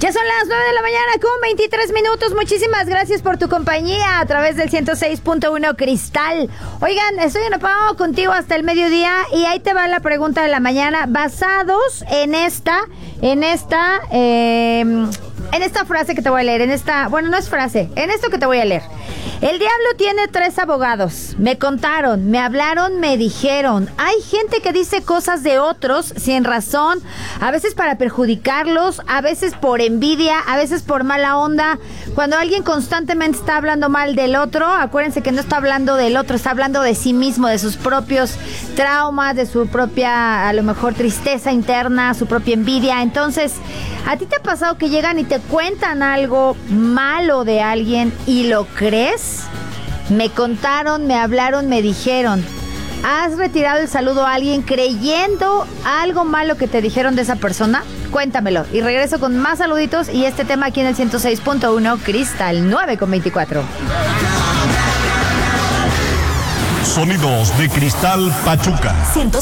Ya son las 9 de la mañana con 23 minutos. Muchísimas gracias por tu compañía a través del 106.1 Cristal. Oigan, estoy enojado contigo hasta el mediodía y ahí te va la pregunta de la mañana basados en esta frase que te voy a leer, no es frase, en esto que te voy a leer. El diablo tiene 3 abogados. Me contaron, me hablaron, me dijeron. Hay gente que dice cosas de otros sin razón, a veces para perjudicarlos, a veces por envidia, a veces por mala onda. Cuando alguien constantemente está hablando mal del otro, acuérdense que no está hablando del otro, está hablando de sí mismo, de sus propios traumas, de su propia, a lo mejor, tristeza interna, su propia envidia. Entonces, ¿a ti te ha pasado que llegan y te cuentan algo malo de alguien y lo crees? Me contaron, me hablaron, me dijeron. ¿Has retirado el saludo a alguien creyendo algo malo que te dijeron de esa persona? Cuéntamelo. Y regreso con más saluditos y este tema aquí en el 106.1 Cristal 9:24. Sonidos de Cristal Pachuca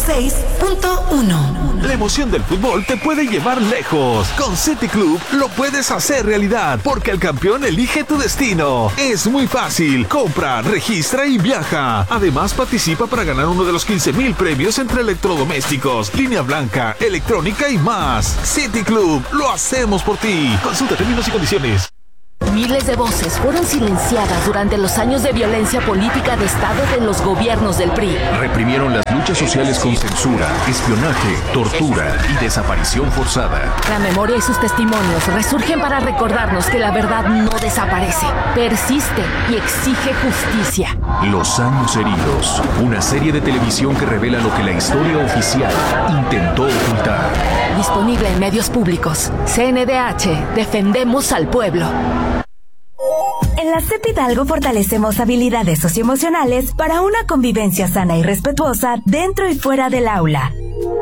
106.1. La emoción del fútbol te puede llevar lejos. Con City Club lo puedes hacer realidad, porque el campeón elige tu destino. Es muy fácil. Compra, registra y viaja. Además, participa para ganar uno de los 15,000 premios entre electrodomésticos, línea blanca, electrónica y más. City Club, lo hacemos por ti. Consulta términos y condiciones. Miles de voces fueron silenciadas durante los años de violencia política de Estado de los gobiernos del PRI. Reprimieron las luchas sociales con censura, espionaje, tortura y desaparición forzada. La memoria y sus testimonios resurgen para recordarnos que la verdad no desaparece, persiste y exige justicia. Los años heridos, una serie de televisión que revela lo que la historia oficial intentó ocultar. Disponible en medios públicos. CNDH, defendemos al pueblo. En la CEP Hidalgo fortalecemos habilidades socioemocionales para una convivencia sana y respetuosa dentro y fuera del aula.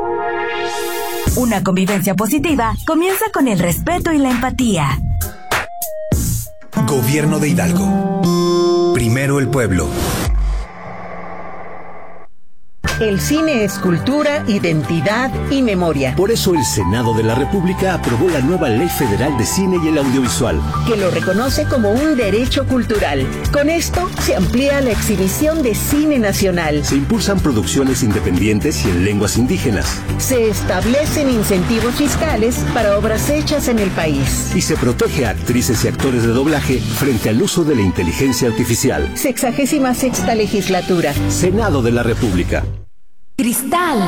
Una convivencia positiva comienza con el respeto y la empatía. Gobierno de Hidalgo. Primero el pueblo. El cine es cultura, identidad y memoria. Por eso el Senado de la República aprobó la nueva Ley Federal de Cine y el Audiovisual, que lo reconoce como un derecho cultural. Con esto se amplía la exhibición de cine nacional. Se impulsan producciones independientes y en lenguas indígenas. Se establecen incentivos fiscales para obras hechas en el país. Y se protege a actrices y actores de doblaje frente al uso de la inteligencia artificial. 66ª legislatura. Senado de la República. Cristal.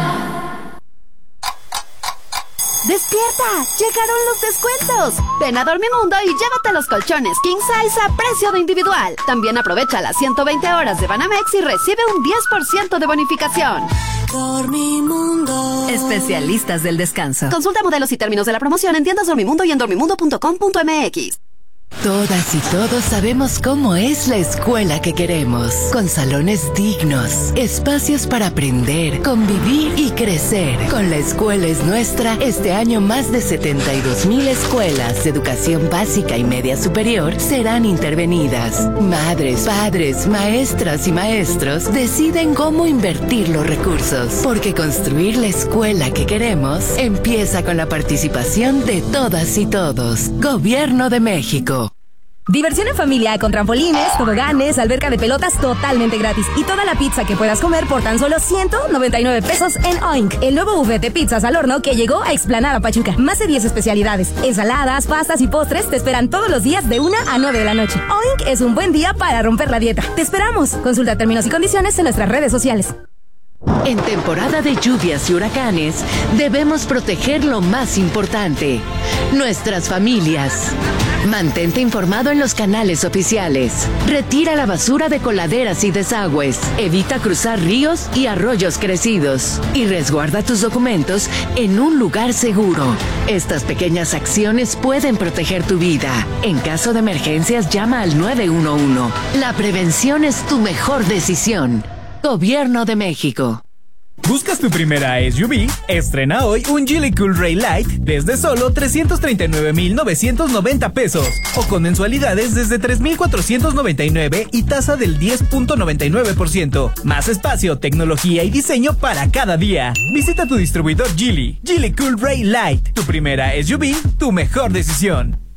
¡Despierta! ¡Llegaron los descuentos! Ven a Dormimundo y llévate los colchones King Size a precio de individual. También aprovecha las 120 horas de Banamex y recibe un 10% de bonificación. Dormimundo. Especialistas del descanso. Consulta modelos y términos de la promoción en tiendas Dormimundo y en dormimundo.com.mx. Todas y todos sabemos cómo es la escuela que queremos, con salones dignos, espacios para aprender, convivir y crecer. Con La Escuela es Nuestra, este año más de 72,000 escuelas de educación básica y media superior serán intervenidas. Madres, padres, maestras y maestros deciden cómo invertir los recursos, porque construir la escuela que queremos empieza con la participación de todas y todos. Gobierno de México. Diversión en familia con trampolines, toboganes, alberca de pelotas totalmente gratis y toda la pizza que puedas comer por tan solo 199 pesos en Oink, el nuevo buffet de pizzas al horno que llegó a Explanada Pachuca. Más de 10 especialidades, ensaladas, pastas y postres te esperan todos los días de 1 a 9 de la noche. Oink es un buen día para romper la dieta. ¡Te esperamos! Consulta términos y condiciones en nuestras redes sociales. En temporada de lluvias y huracanes, debemos proteger lo más importante, nuestras familias. Mantente informado en los canales oficiales. Retira la basura de coladeras y desagües. Evita cruzar ríos y arroyos crecidos. Y resguarda tus documentos en un lugar seguro. Estas pequeñas acciones pueden proteger tu vida. En caso de emergencias, llama al 911. La prevención es tu mejor decisión. Gobierno de México. ¿Buscas tu primera SUV? Estrena hoy un Geely Cool Ray Light desde solo 339,990 pesos o con mensualidades desde 3,499 y tasa del 10.99%. Más espacio, tecnología y diseño para cada día. Visita tu distribuidor Geely. Geely Cool Ray Light. Tu primera SUV, tu mejor decisión.